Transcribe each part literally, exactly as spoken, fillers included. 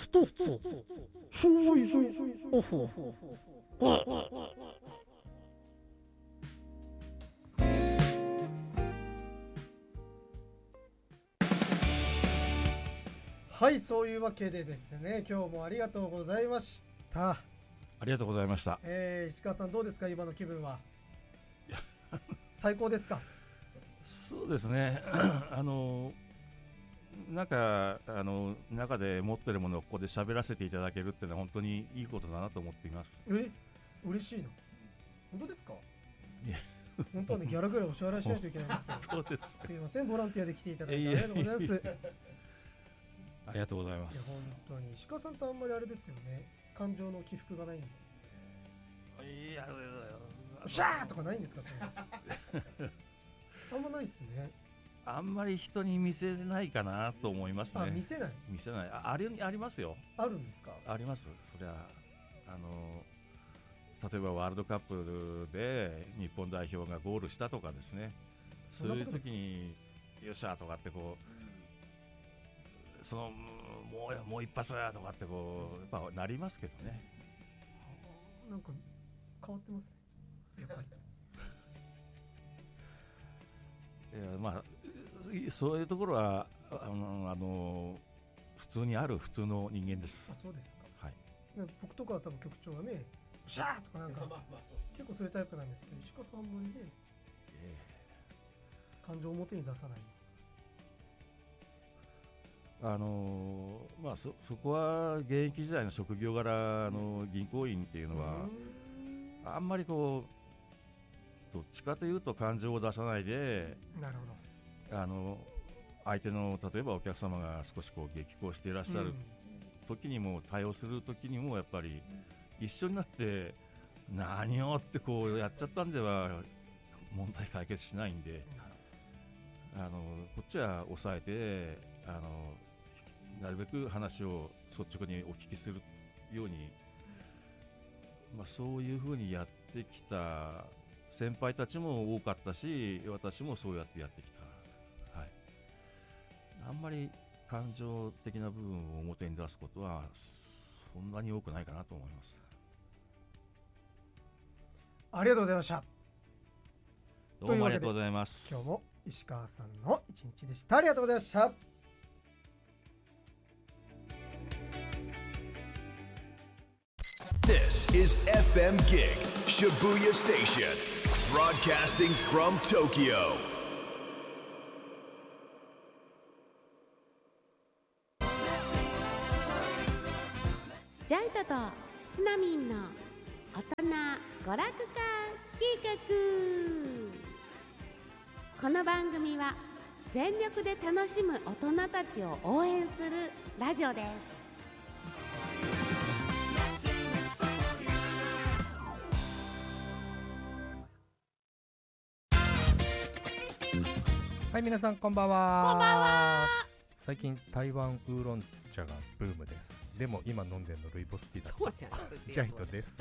一つふいおほはい、そういうわけでですね、今日もありがとうございました。 ありがとうございました。 えー、石川さんどうですか、今の気分は。最高ですか。 そうですねあのなんかあの中で持ってるものをここで喋らせていただけるっていうのは本当にいいことだなと思っています。 え、嬉しいな。本当ですか。いや本当はね、ギャラぐらいお支払いしないといけないんですけどそうです。 すいません、ボランティアで来ていただいてありがとうございます。 ありがとうございます。 いや本当に石川さんとあんまりあれですよね、感情の起伏がないんですね。 いやおっしゃーとかないんですか。あんまないっすね。 あんまり人に見せないかなと思いますね。 あ、見せない。 見せない。 あ, あ, りありますよ。 あるんですか。 あります。そりゃあの例えばワールドカップで日本代表がゴールしたとかですね、そういう時によっしゃとかってこう、そのもうもう一発とかってこうやっぱなりますけどね。 なんか変わってますね、やっぱり。 いや、まあそういうところはあのあの普通にある普通の人間です。 あ、そうですか。 はい。 僕とかは多分局長はね、シャーとかなんか結構そういうタイプなんですけど、石川さんもね、えー、感情を表に出さない。 あのー、まあ そ, そこは現役時代の職業柄の銀行員っていうのはあんまりこうどっちかというと感情を出さないで、 なるほど、 あの相手の例えばお客様が少しこう激高していらっしゃる時にも、対応する時にもやっぱり一緒になって何をってこうやっちゃったんでは問題解決しないんで、あのこっちは抑えて、あのなるべく話を率直にお聞きするように、まあ、そういうふうにやってきた先輩たちも多かったし、私もそうやってやってきた、はい、あんまり感情的な部分を表に出すことはそんなに多くないかなと思います。 ありがとうございました。 どうもありがとうございます。 今日も石川さんの一日でした。ありがとうございました。 This is エフエム Gig Shibuya Station, broadcasting from Tokyo. ジャイトとツナミンの大人娯楽化計画。この番組は全力で楽しむ大人たちを応援するラジオです。 はい、皆さんこんばんは。 こんばんは。 最近台湾ウーロン茶がブームです。でも今飲んでるのルイボスティーだそうじゃんジャイトです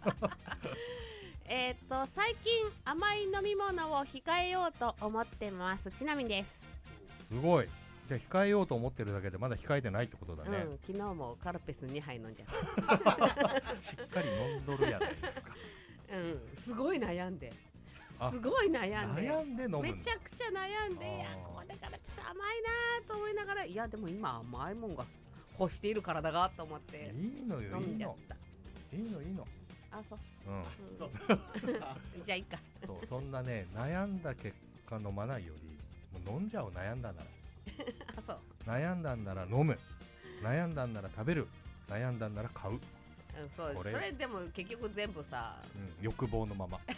えっと最近甘い飲み物を控えようと思ってます。ちなみにです。 すごい。じゃあ控えようと思ってるだけでまだ控えてないってことだね。 うん、昨日もカルペスにはい飲んじゃったしっかり飲んどるやないですか。 うん、すごい悩んですごい悩んで悩んで飲むんだ。 めちゃくちゃ悩んで、いやこれカルペス甘いなと思いながら、いやでも今甘いもんが欲している体がと思っていいのよ、 飲んじゃった。 いいのいいの。 あ、そう、 うん、 そうじゃあいいか。 そう、そんなね悩んだ結果飲まないよりもう飲んじゃう。悩んだならあ、そう、 悩んだんなら飲む、悩んだんなら食べる、悩んだんなら買う。うん、 そう、それでも結局全部さ、 うん、欲望のまま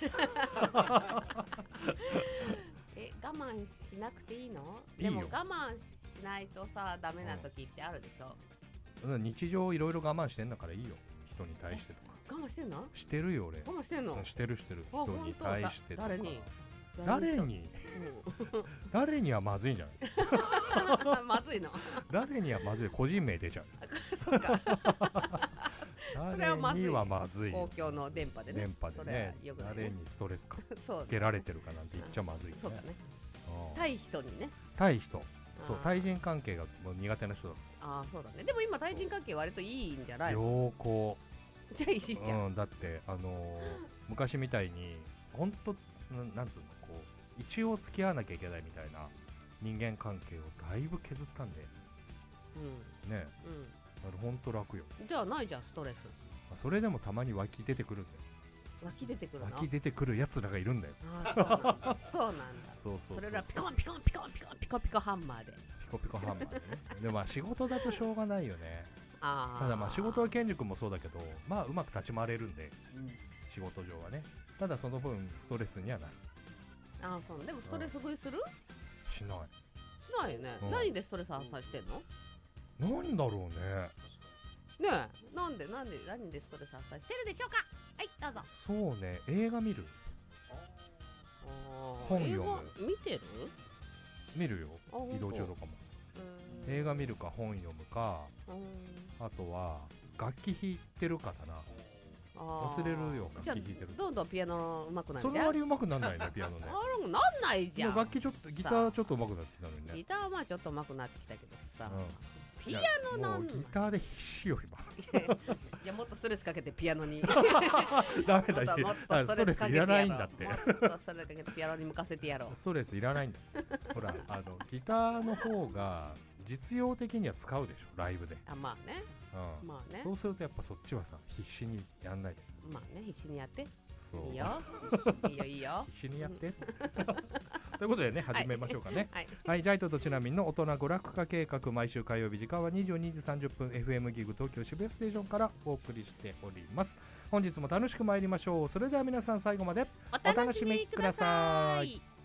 え、我慢しなくていいの？ いいよ。 でも我慢しないとさダメな時ってあるでしょ。 うん、日常いろいろ我慢してんだからいいよ。人に対してとか。 我慢してんの？ してるよ俺。 我慢してんの？ してるしてる。人に対してとか。 誰に？ 誰に？誰にはまずいんじゃない？まずいの？ 誰にはまずい。個人名出ちゃう。 そうか。 誰にはまずい。 公共の電波でね。 電波でね。誰にストレスかけられてるかなんて言っちゃまずいよね。 そうだね。対人にね。 対人。そう、対人関係がもう苦手な人だ。 ああそうだね。でも今対人関係割といいんじゃないの？ 良好。 じゃあいいじゃん、 うん、だってあのー、昔みたいに本当ななんつうのこう一応付き合わなきゃいけないみたいな人間関係をだいぶ削ったんでうんね、 うん、 だから本当楽よ。 じゃあないじゃんストレス。 それでもたまに湧き出てくるんだよ。 湧き出てくるの？ 湧き出てくるやつらがいるんだよ。 あーそうなんだそうなんだそうそうそう、 それらピコンピコンピコンピコンピコピコハンマーで。 ピコピコハンマーでねでもまあ仕事だとしょうがないよね。 あただまあ仕事はケンジ君もそうだけど、まあうまく立ち回れるんで、 うん、 仕事上はね。ただその分ストレスにはなる。 ああそうでもストレス食いする？ しない。 しないよね、 うん、 何でストレス発散してんの？ なんだろうね。 ねえなんでなんで何でストレス発散してるでしょうか。はいどうぞ。 そうね、映画見る。 あ本読む。 映画見てる？ 見るよ。 あ移動中とかも。 うん映画見るか本読むか、 うんあとは楽器弾いてるかだな。 あ忘れるよじゃあ楽器弾いてる。 どんどんピアノ上手くなるその割上手くなんないねピアノね。 あらなんないじゃん。 楽器ちょっとギターちょっと上手くなってきたのにね。 ギターはまあちょっと上手くなってきたけどさ、 うん、 ピアノなんもうギターで必死よ今。 いやもっとストレスかけてピアノにダメだもっともっとストレスいらないんだって。 もっとストレスかけてピアノに向かせてやろう。 ストレスいらないんだ。ほらあのギターの方が実用的には使うでしょライブで。 あまあね、 うん、 まあね。 そうするとやっぱそっちはさ必死にやんないで。 まあね必死にやって。 そういいよいいよいいよ必死にやってということでね始めましょうかね。 はい、 はい、ジャイトとちなみんの大人娯楽化計画、毎週火曜日時間はにじゅうにじさんじゅっぷん エフエム ギグ東京渋谷ステーションからお送りしております。本日も楽しく参りましょう。それでは皆さん最後までお楽しみください。